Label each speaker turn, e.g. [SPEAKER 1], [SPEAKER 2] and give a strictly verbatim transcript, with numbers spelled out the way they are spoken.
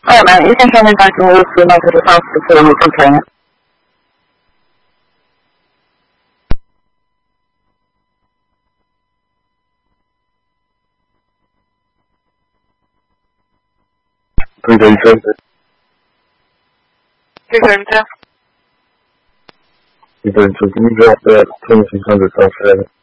[SPEAKER 1] Alright, man, you can try me back and we'll see my little house before we can play it.
[SPEAKER 2] three thirty-seven.
[SPEAKER 3] three thirty-two.
[SPEAKER 2] three thirty-two, can you drop that twenty-six hundred South Seven?